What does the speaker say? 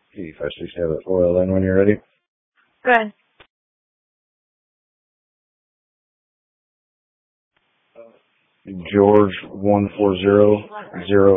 P56 oil in when you're ready. Good. George 1400